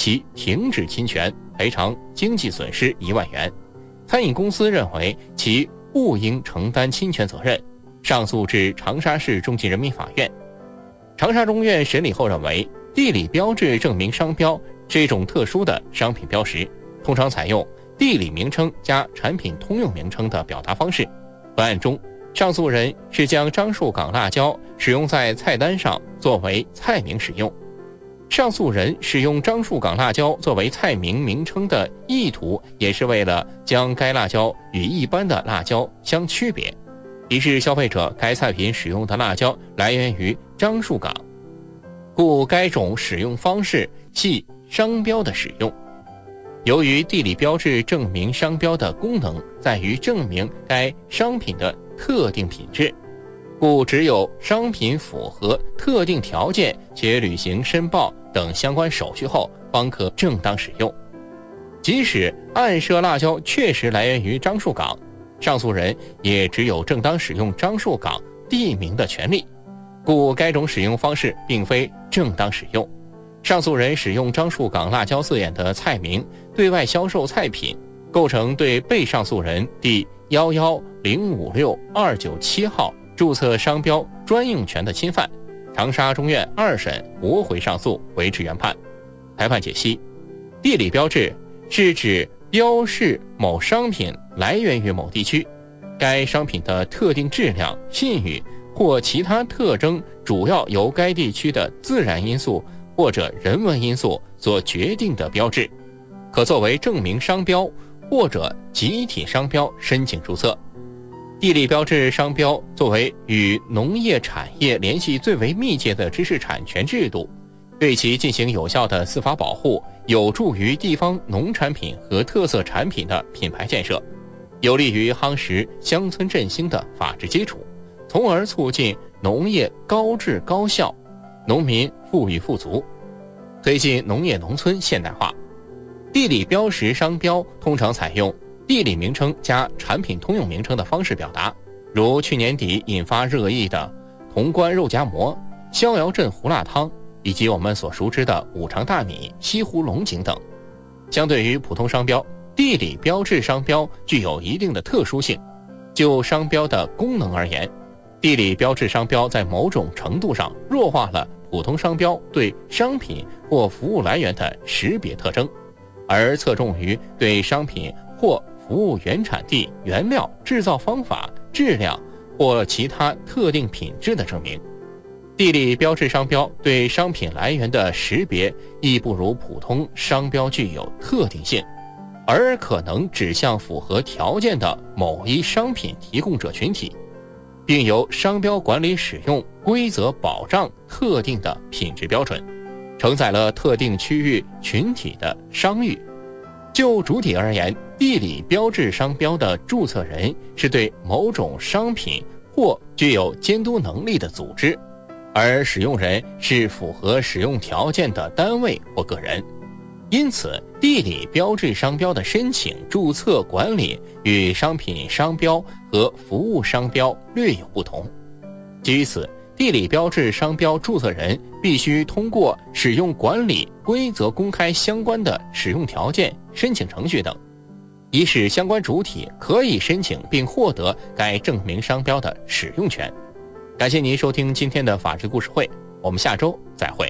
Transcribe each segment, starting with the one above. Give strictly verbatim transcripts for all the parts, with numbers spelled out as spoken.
其停止侵权，赔偿经济损失一万元。餐饮公司认为其不应承担侵权责任，上诉至长沙市中级人民法院。长沙中院审理后认为，地理标志证明商标是一种特殊的商品标识，通常采用地理名称加产品通用名称的表达方式。本案中，上诉人是将樟树港辣椒使用在菜单上作为菜名使用。上诉人使用樟树港辣椒作为菜名名称的意图，也是为了将该辣椒与一般的辣椒相区别，提示消费者该菜品使用的辣椒来源于樟树港，故该种使用方式系商标的使用。由于地理标志证明商标的功能在于证明该商品的特定品质，故只有商品符合特定条件且履行申报等相关手续后，方可正当使用。即使案涉辣椒确实来源于樟树港，上诉人也只有正当使用樟树港地名的权利，故该种使用方式并非正当使用。上诉人使用樟树港辣椒字眼的菜名对外销售菜品，构成对被上诉人第一一零五六二九七号注册商标专用权的侵犯。长沙中院二审驳回上诉，维持原判。裁判解析：地理标志是指标示某商品来源于某地区，该商品的特定质量、信誉或其他特征主要由该地区的自然因素或者人文因素所决定的标志，可作为证明商标或者集体商标申请注册。地理标志商标作为与农业产业联系最为密切的知识产权制度，对其进行有效的司法保护，有助于地方农产品和特色产品的品牌建设，有利于夯实乡村振兴的法治基础，从而促进农业高质高效，农民富裕富足，推进农业农村现代化。地理标识商标通常采用地理名称加产品通用名称的方式表达，如去年底引发热议的潼关肉夹馍、逍遥镇胡辣汤，以及我们所熟知的五常大米、西湖龙井等。相对于普通商标，地理标志商标具有一定的特殊性。就商标的功能而言，地理标志商标在某种程度上弱化了普通商标对商品或服务来源的识别特征，而侧重于对商品或服务原产地、原料、制造方法、质量或其他特定品质的证明。地理标志商标对商品来源的识别亦不如普通商标具有特定性，而可能指向符合条件的某一商品提供者群体，并由商标管理使用规则保障特定的品质标准，承载了特定区域群体的商誉。就主体而言，地理标志商标的注册人是对某种商品或具有监督能力的组织，而使用人是符合使用条件的单位或个人。因此，地理标志商标的申请、注册、管理与商品商标和服务商标略有不同。基于此，地理标志商标注册人必须通过使用管理规则公开相关的使用条件、申请程序等，以使相关主体可以申请并获得该证明商标的使用权。感谢您收听今天的法治故事会，我们下周再会。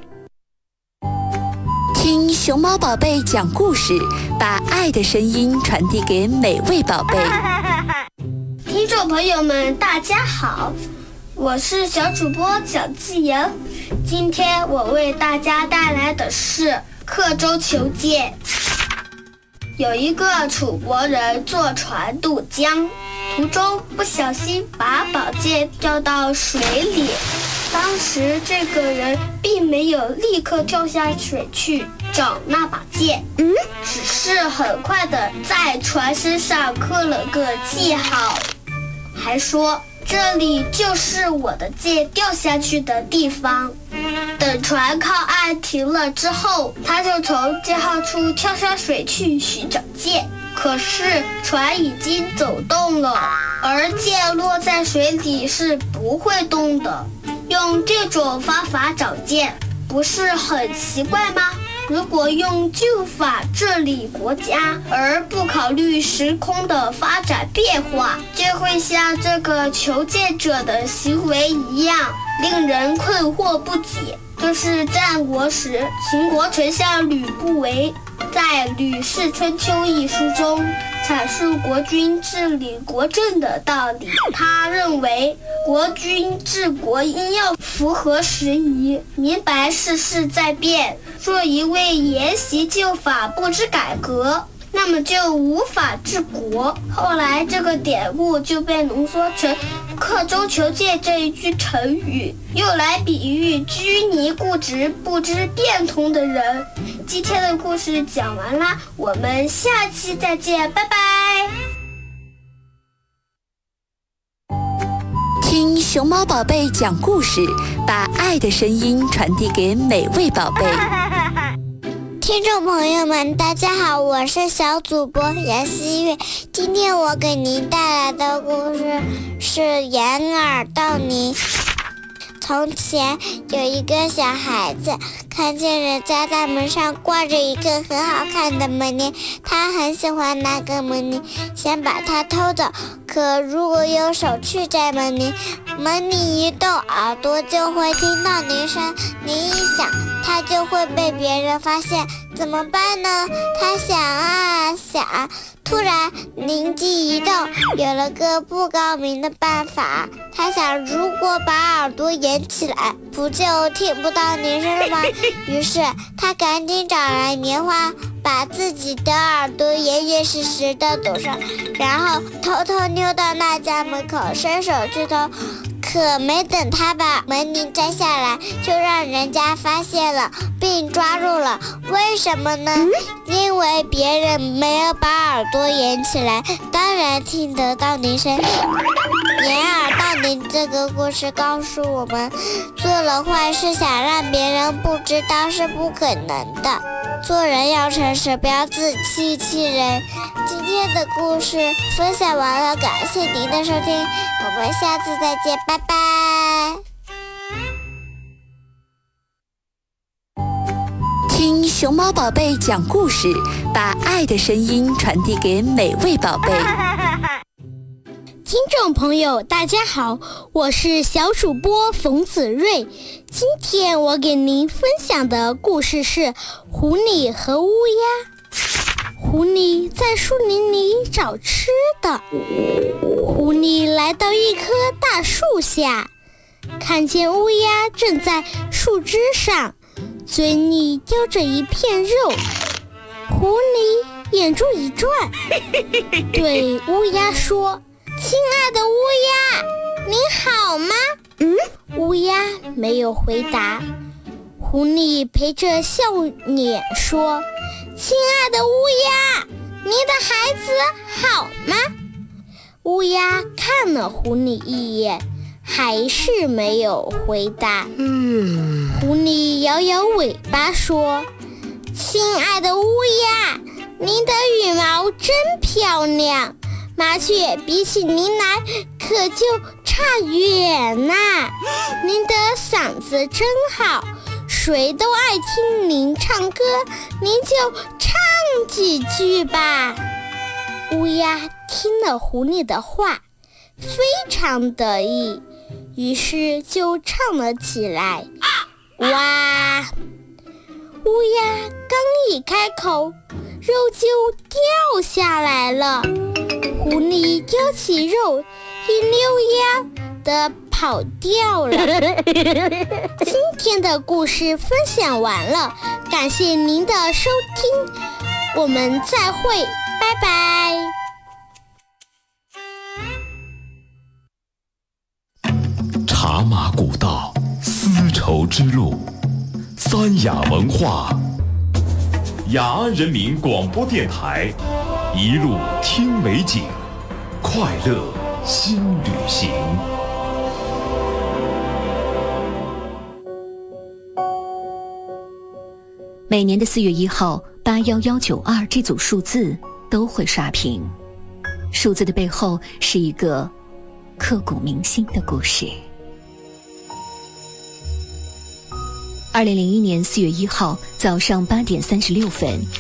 听熊猫宝贝讲故事，把爱的声音传递给每位宝贝。 听众朋友们，大家好，我是小主播蒋继莹。今天我为大家带来的是刻舟求剑。有一个楚国人坐船渡江，途中不小心把宝剑掉到水里。当时这个人并没有立刻跳下水去找那把剑，嗯，只是很快的在船身上刻了个记号，还说这里就是我的剑掉下去的地方。等船靠岸停了之后，他就从记号处跳下水去寻找剑。可是船已经走动了，而剑落在水里是不会动的。用这种方法找剑，不是很奇怪吗？ 如果用旧法治理国家，而不考虑时空的发展变化，就会像这个求借者的行为一样，令人困惑不解。这是战国时秦国丞相吕不韦在《吕氏春秋》一书中阐述国君治理国政的道理。他认为国君治国应要符合时宜，明白世事在变，若一味沿袭旧法不知改革，那么就无法治国。后来这个典故就被浓缩成刻舟求剑这一句成语，用来比喻拘泥固执不知变通的人。今天的故事讲完啦，我们下期再见，拜拜。 听熊猫宝贝讲故事，把爱的声音传递给每位宝贝。 听众朋友们，大家好，我是小主播杨希月。今天我给您带来的故事是掩耳盗铃。从前有一个小孩子，看见人家大门上挂着一个很好看的门铃，他很喜欢那个门铃，想把它偷走。可如果用手去摘门铃，门铃一动，耳朵就会听到铃声，铃一响，他就会被别人发现，怎么办呢？他想啊想，突然灵机一动，有了个不高明的办法。他想，如果把耳朵掩起来，不就听不到铃声了吗？于是他赶紧找来棉花，把自己的耳朵严严实实地堵上，然后偷偷溜到那家门口，伸手去偷。可没等他把门铃摘下来，就让人家发现了并抓住了。为什么呢？因为别人没有把耳朵掩起来，当然听得到铃声。掩耳盗铃这个故事告诉我们，做了坏事想让别人不知道是不可能的。做人要诚实，不要自欺欺人。今天的故事分享完了，感谢您的收听，我们下次再见，拜拜。 听熊猫宝贝讲故事，把爱的声音传递给每位宝贝。 听众朋友大家好，我是小主播冯子睿。今天我给您分享的故事是狐狸和乌鸦。狐狸在树林里找吃的。狐狸来到一棵大树下，看见乌鸦正在树枝上，嘴里叼着一片肉。狐狸眼珠一转，对乌鸦说：亲爱的乌鸦，你好吗？嗯，乌鸦没有回答。狐狸陪着笑脸说：亲爱的乌鸦，你的孩子好吗？乌鸦看了狐狸一眼，还是没有回答。嗯，狐狸摇摇尾巴说：亲爱的乌鸦，您的羽毛真漂亮，麻雀比起您来可就差远啦。您的嗓子真好，谁都爱听您唱歌，您就唱几句吧。乌鸦听了狐狸的话，非常得意，于是就唱了起来。哇！乌鸦刚一开口，肉就掉下来了。狐狸叼起肉，一溜烟的跑掉了。今天的故事分享完了，感谢您的收听，我们再会，拜拜。 茶马古道，丝绸之路，三雅文化，雅安人民广播电台，一路听美景，快乐新旅行。 每年的四月一号，八一一九二这组数字都会刷屏。数字的背后是一个刻骨铭心的故事。 二零零一年四月一号早上八点三十六分，